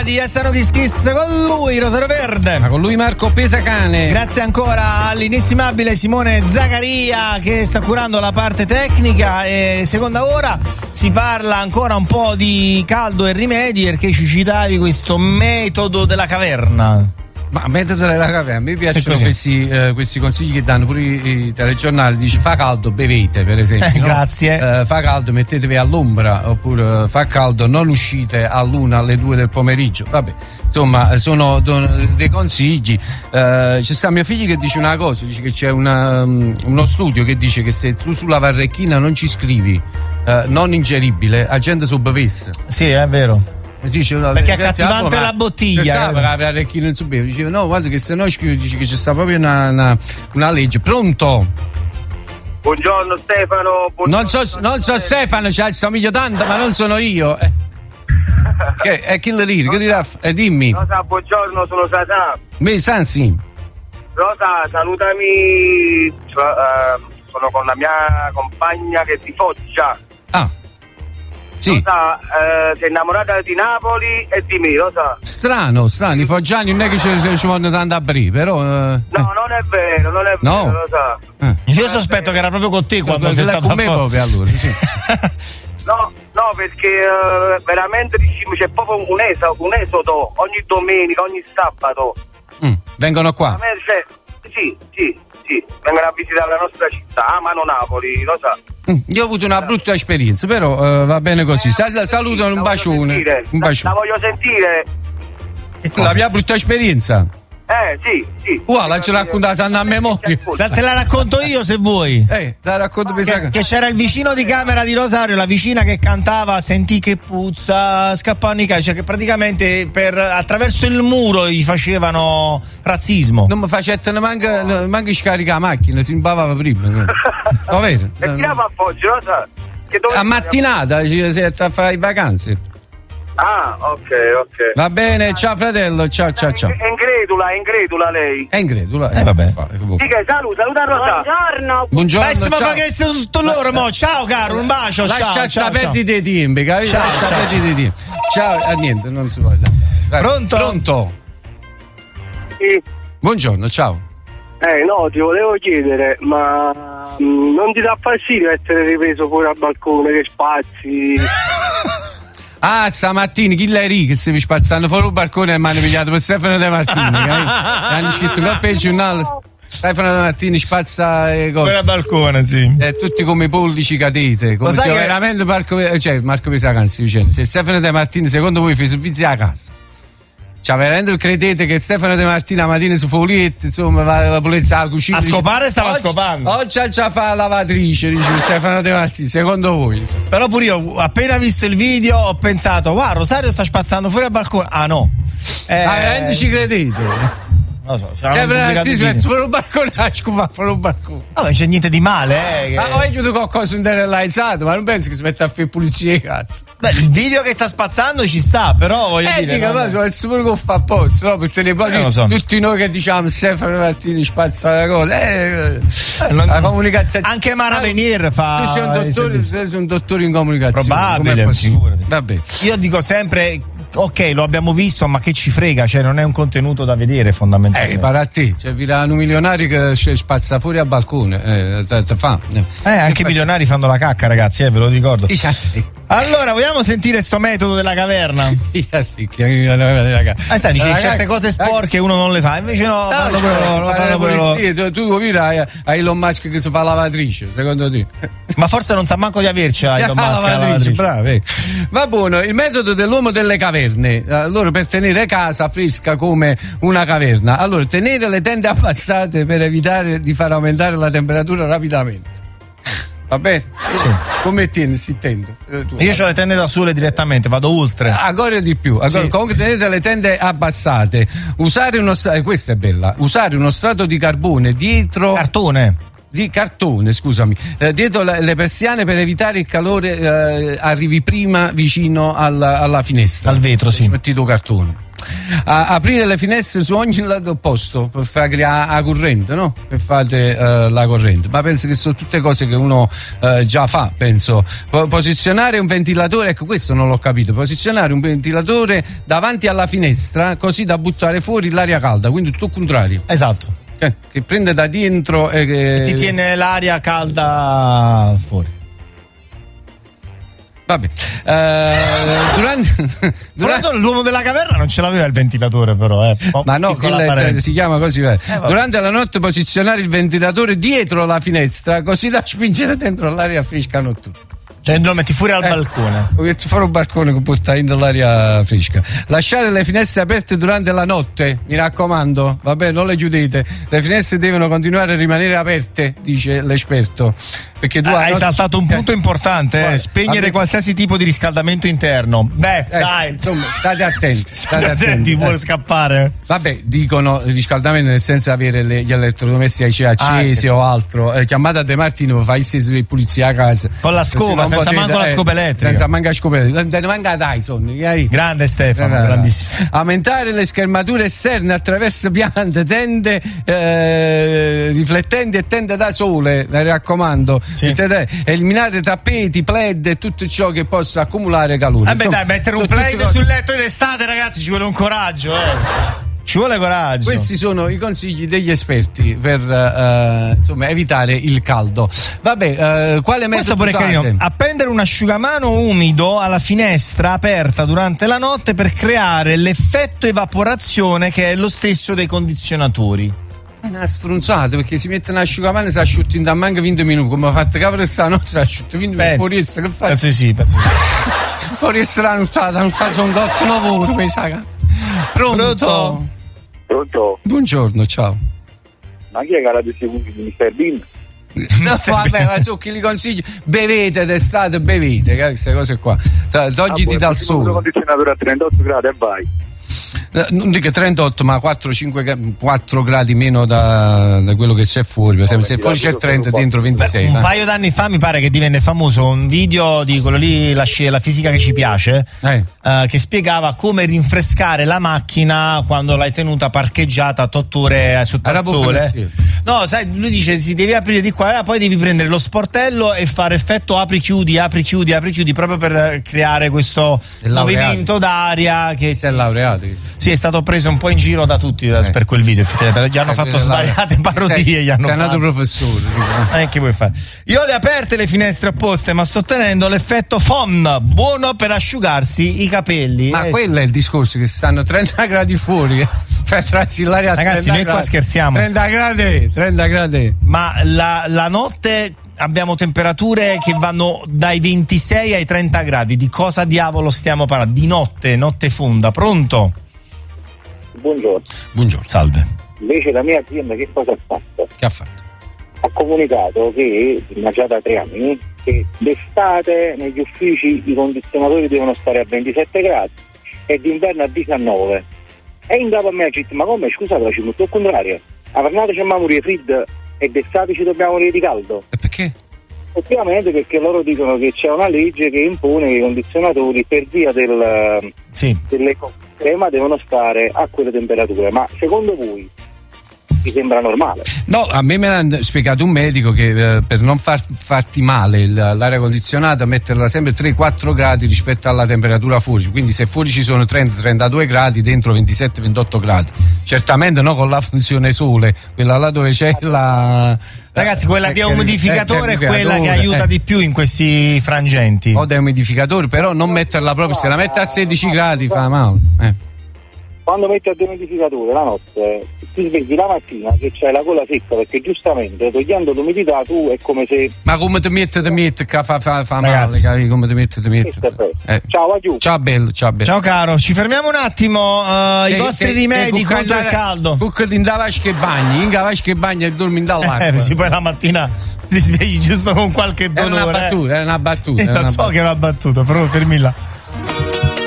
di Essano Kiss Kiss con lui Rosario Verde. Ma con lui Marco Pesacane. Grazie ancora all'inestimabile Simone Zaccaria che sta curando la parte tecnica. E seconda ora si parla ancora un po' di caldo e rimedi, perché ci citavi questo metodo della caverna. Ma metodo della caverna, mi piacciono questi consigli che danno pure i telegiornali. Dice fa caldo, bevete, per esempio. No? Grazie. Fa caldo, mettetevi all'ombra, oppure fa caldo, non uscite all'1 alle 2 del pomeriggio. Vabbè, insomma, sono dei consigli. C'è sta mio figlio che dice una cosa, dice che c'è uno studio che dice che se tu sulla varrechina non ci scrivi non ingeribile, la gente sopravvisse. Sì, è vero. Dice, perché è accattivante la bottiglia. Non so bene. Diceva no, guarda che se no scrive, dice che c'è sta proprio una legge. Pronto? Buongiorno Stefano. Buongiorno. Non so Stefano, somiglia tanto, ma non sono io. Che chi le dice? Che dirà? Dimmi. Rosa, buongiorno, sono Sasà. Mi sa sì. Rosa, salutami. Sono con la mia compagna che ti Foggia. Ah. Sì. Rosa, sei innamorata di Napoli e di me, Rosa. Strano, i foggiani non è che ci vogliono tanto a aprire, però. No, non è vero, no. Rosa. Io sospetto che era proprio con te quando sei stato con me proprio allora, sì. No, perché veramente c'è proprio un esodo ogni domenica, ogni sabato. Vengono qua? Sì, vengono a visitare la nostra città, amano Napoli, lo sa. Io ho avuto una brutta esperienza, però va bene così. Saluto, un bacione. Un bacione. La voglio sentire. La mia brutta esperienza? Sì. La ci racconta Sanna a memoria. Te la racconto io se vuoi. La racconto che c'era il vicino di camera di Rosario, la vicina che cantava "Senti che puzza", scappavano i cani, cioè che praticamente attraverso il muro gli facevano razzismo. Non mi facettano manca scaricare la macchina, si imbavava prima. Lo vero? E tirava a Foggia, Rosa? A mattinata si a fare le vacanze. Ah, ok. Va bene, ciao fratello, ciao. È incredula lei. È incredula. Vabbè. Sì, che saluta Rosa. Buongiorno. Ma fa che è tutto loro, mo. Ciao caro, un bacio, lascia sapere dei timbi, capito? Ciao. Ciao, niente, non si può. Pronto? Sì. Buongiorno, ciao. No, ti volevo chiedere, ma non ti dà fastidio essere ripreso fuori al balcone, che spazi? Stamattina chi l'hai che si spazzando fuori il balcone e mi hanno pigliato per Stefano De Martini, hanno scritto un po' il giornale. Stefano De Martini spazza fuori al balcone, sì. Tutti come pollici cadete, come se veramente Marco Pesacane si dice. Se Stefano De Martini secondo voi fa servizi a casa, cioè veramente credete che Stefano De Martini la mattina su Folietti, insomma, va la polizia alla cucina, a scopare stava scopando. Oggi già fa la lavatrice, dice Stefano De Martini, secondo voi? Insomma. Però pure io appena visto il video ho pensato, wow, Rosario sta spazzando fuori al balcone. Ah no. Veramente ci credete? Non lo so, fuori un balcone, fuori un balcone. No, non c'è niente di male, Ma ho aiutato qualcosa indirizzata, ma non penso che si metta a fare pulizia, cazzo. Beh, il video che sta spazzando ci sta, però voglio dire. Ma sono sicuro che fa apposta, no? Perché le poi tutti noi che diciamo Stefano Martini spazza la cosa. La comunicazione. Anche Mara Venier fa. Tu sei un dottore in comunicazione. Probabile, figurati. Vabbè. Io dico sempre. Ok, lo abbiamo visto, ma che ci frega? Cioè, non è un contenuto da vedere, fondamentalmente. Pare a te, cioè, virano milionari che spazza fuori al balcone. Anche i milionari fanno la cacca, ragazzi, ve lo ricordo. Allora, vogliamo sentire sto metodo della caverna? Sai, dici certe cose sporche uno non le fa, invece no, fanno pure loro. Tu a Elon Musk che si fa lavatrice, secondo te? Ma forse non sa manco di avercela Elon Musk lavatrice. Bravo. Va buono, il metodo dell'uomo delle caverne. Allora, per tenere casa fresca come una caverna, allora tenere le tende abbassate per evitare di far aumentare la temperatura rapidamente. Va bene? Sì. Come tieni si tende? Io ho le tende da sole direttamente, vado oltre. Ancora di più. Sì, comunque tenete le tende abbassate. Usare questa è bella. Usare uno strato di carbone dietro. Cartone. di cartone, scusami, dietro le persiane per evitare il calore arrivi prima vicino alla finestra. Al vetro, sì. Metti tu cartone. Aprire le finestre su ogni lato opposto per far creare la corrente, no? Per fare la corrente. Ma penso che sono tutte cose che uno già fa, penso. Posizionare un ventilatore, ecco, questo non l'ho capito. Posizionare un ventilatore davanti alla finestra così da buttare fuori l'aria calda, quindi tutto il contrario. Esatto. Che prende da dentro e ti tiene l'aria calda fuori. Vabbè, durante l'uomo della caverna non ce l'aveva il ventilatore, però. Ma no, si chiama così. Durante la notte posizionare il ventilatore dietro la finestra così da spingere dentro l'aria fresca notturna. Cioè lo metti fuori al balcone. Metti fuori un balcone che porta in dell'aria fresca. Lasciare le finestre aperte durante la notte, mi raccomando, vabbè, non le chiudete. Le finestre devono continuare a rimanere aperte, dice l'esperto. Perché tu hai saltato un punto importante, spegnere qualsiasi tipo di riscaldamento interno. Beh, dai, insomma, state attenti. State attenti, vuole scappare. Vabbè, dicono riscaldamento nel senso avere gli elettrodomestici accesi o altro. Chiamata De Martino, fai di pulizia a casa. Con la scopa, senza manco la scopa elettrica. Senza manco la scopa elettrica. Ne manca Dyson. Grande Stefano, grandissimo. Aumentare le schermature esterne attraverso piante, tende riflettenti e tende da sole, mi raccomando. Sì. Eliminare tappeti, plaid e tutto ciò che possa accumulare calore. Dai, mettere un plaid sul letto d'estate, ragazzi, ci vuole un coraggio, Ci vuole coraggio. Questi sono i consigli degli esperti per insomma evitare il caldo. Vabbè, quale metodo pure è carino. Appendere un asciugamano umido alla finestra aperta durante la notte per creare l'effetto evaporazione che è lo stesso dei condizionatori. È una strunzata, perché si mettono asciugamano e si asciutta in manca 20 minuti, come ha fatto capre stanotte, si asciutta 20 minuti, fuori che fa? Penso sì. Fuori la nottata sono 8 lavoro, mi sa. Pronto? Buongiorno, ciao. Ma chi è che ha la distribuzione di Mr. Bean? No, vabbè, ma su chi li consiglio? Bevete d'estate, bevete, queste cose qua. Togliti dal sole. Un condizionatore a 38 gradi e vai. Non dico 38, ma 4 gradi meno da quello che c'è fuori. Per esempio, se fuori c'è 30, dentro 26. Un paio d'anni fa mi pare che divenne famoso un video di quello lì, la fisica che ci piace, che spiegava come rinfrescare la macchina quando l'hai tenuta parcheggiata 8 ore sotto al sole. No, sai, lui dice si devi aprire di qua, poi devi prendere lo sportello e fare effetto apri-chiudi, proprio per creare questo movimento d'aria che si è laureato. Sì, è stato preso un po' in giro da tutti per quel video, effettivamente. Già hanno fatto svariate parodie. Sei nato professore. Che vuoi fare? Io ho le aperte le finestre apposte, ma sto tenendo l'effetto FON, buono per asciugarsi i capelli. Ma quello è il discorso, che stanno 30 gradi fuori. Ragazzi, noi qua scherziamo. 30 gradi. Ma la notte abbiamo temperature che vanno dai 26 ai 30 gradi. Di cosa diavolo stiamo parlando? Di notte fonda. Pronto? Buongiorno. Salve. Invece la mia azienda che cosa ha fatto? Che ha fatto? Ha comunicato che, già da 3 anni, che d'estate negli uffici i condizionatori devono stare a 27 gradi e d'inverno a 19. E in capo a me ha detto, ma come, scusate, ci metto al contrario. A Vernate c'è morire freddo e d'estate ci dobbiamo morire di caldo. E perché? Ovviamente perché loro dicono che c'è una legge che impone che i condizionatori per via dell'ecoschema devono stare a quelle temperature. Ma secondo voi mi sembra normale? No, a me l'ha spiegato un medico che per non farti male l'aria condizionata metterla sempre 3-4 gradi rispetto alla temperatura fuori, quindi se fuori ci sono 30-32 gradi, dentro 27-28 gradi, certamente no con la funzione sole, quella là dove c'è la... Ragazzi, quella di umidificatore è quella che aiuta di più in questi frangenti. O da umidificatore, però non metterla proprio, se la mette a 16 gradi fa male. Quando metti a dehumidificatore la notte ti svegli la mattina che c'hai la gola secca, perché giustamente togliendo l'umidità tu è come se... Ma come ti metti che fa male, capi? Come ti metti Ciao, aiuto. Ciao bello. Ciao caro, ci fermiamo un attimo. I vostri rimedi contro il caldo. Cucca in vasca e bagni e dormi in dall'acqua. Sì, poi la mattina ti svegli giusto con qualche dolore. È una battuta. Lo so che è una battuta, però fermila.